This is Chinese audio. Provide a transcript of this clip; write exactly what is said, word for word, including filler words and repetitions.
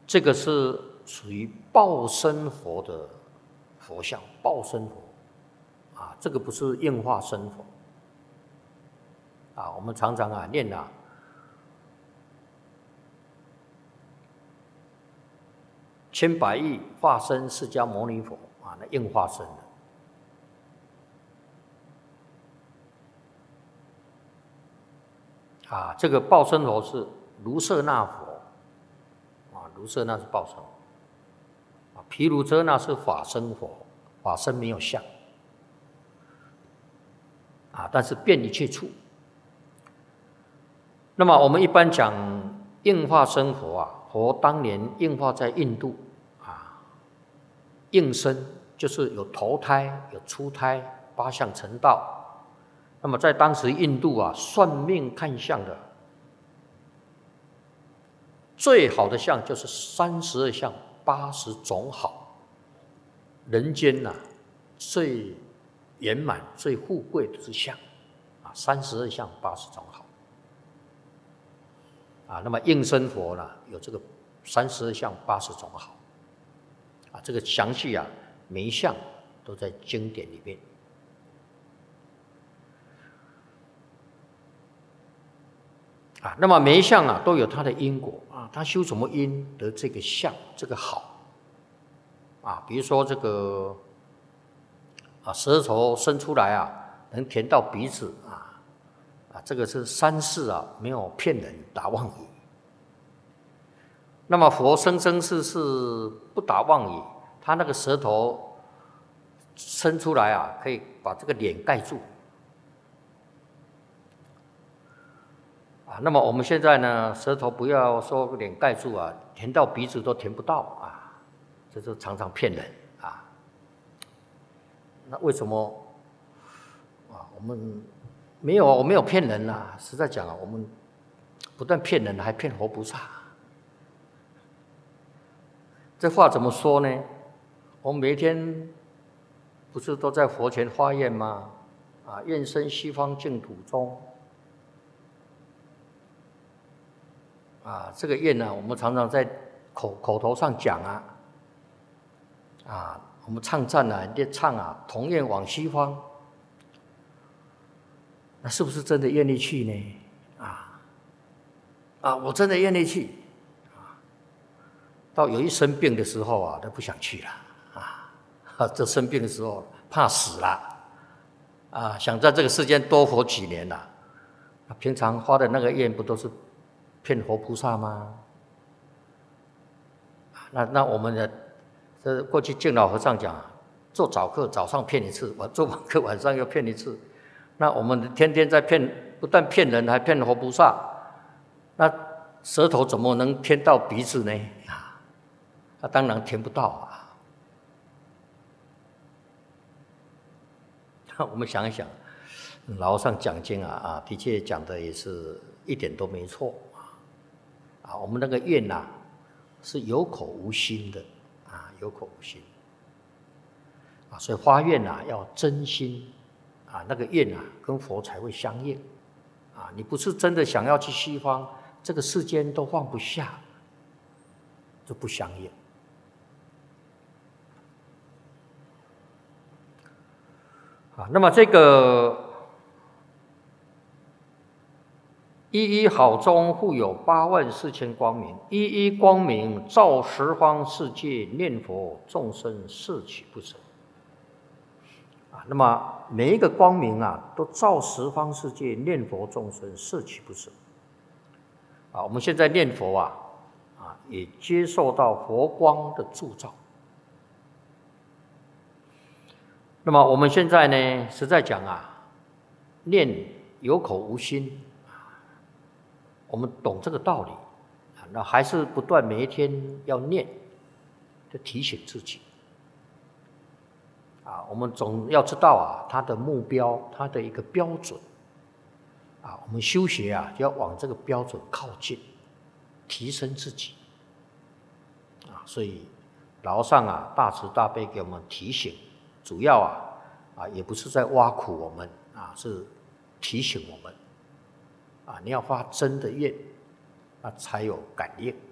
这个是属于报身佛的佛像，报身佛啊，这个不是应化身佛啊。我们常常啊念啊，千百亿化身释迦牟尼佛啊，那应化身的。啊，这个报身佛是卢舍那佛，啊，卢舍那是报身，啊，毗卢遮那是法身佛，法身没有相，啊，但是遍一切处。那么我们一般讲应化身佛啊，佛当年应化在印度，啊，应身就是有投胎、有出胎、八相成道。那么在当时印度啊，算命看相的最好的相就是三十二相八十种好，人间呐、啊、最圆满、最富贵的是相啊，三十二相八十种好啊。那么应身佛呢，有这个三十二相八十种好啊，这个详细啊，每一项都在经典里面。啊，那么每一项啊都有它的因果啊，他修什么因得这个相，这个好啊。比如说这个啊，舌头伸出来啊，能甜到鼻子啊，啊，这个是三世啊没有骗人打妄语。那么佛生生世世不打妄语，他那个舌头伸出来啊，可以把这个脸盖住。啊，那么我们现在呢，舌头不要说脸盖住啊，填到鼻子都填不到啊，这就常常骗人啊。那为什么啊？我们没有，我没有骗人啊。实在讲啊，我们不但骗人，还骗活菩萨。这话怎么说呢？我们每一天不是都在佛前发愿吗？啊，愿生西方净土中。啊，这个愿呢、啊，我们常常在口口头上讲啊，啊，我们唱赞啊，列唱啊，同愿往西方，那是不是真的愿意去呢？啊，啊，我真的愿意去，啊，到有一生病的时候啊，都不想去了，啊，这生病的时候怕死了，啊，想在这个世间多活几年了，啊，平常发的那个愿不都是骗活菩萨吗？那那我们的这过去净老和尚讲，做早课早上骗一次，我做晚课晚上又骗一次。那我们天天在骗，不但骗人，还骗活菩萨。那舌头怎么能填到鼻子呢？啊，那当然填不到啊。我们想一想，老和尚讲经啊啊，的确讲的也是一点都没错。啊，我们那个愿呐、啊，是有口无心的，啊，有口无心，啊，所以发愿呐、啊、要真心，啊，那个愿啊跟佛才会相应，啊，你不是真的想要去西方，这个世间都放不下，就不相应。啊，那么这个。一一好中复有八万四千光明，一一光明照十方世界，念佛众生摄取不舍。啊，那么每一个光明啊，都照十方世界，念佛众生摄取不舍。啊，我们现在念佛啊，啊，也接受到佛光的铸造。那么我们现在呢，实在讲啊，念有口无心。我们懂这个道理，那还是不断每一天要念，就提醒自己。啊，我们总要知道啊，他的目标，他的一个标准。啊，我们修学啊，就要往这个标准靠近，提升自己。啊，所以老和尚啊，大慈大悲给我们提醒，主要啊，啊，也不是在挖苦我们，啊，是提醒我们。啊，你要发真的愿，那才有感应。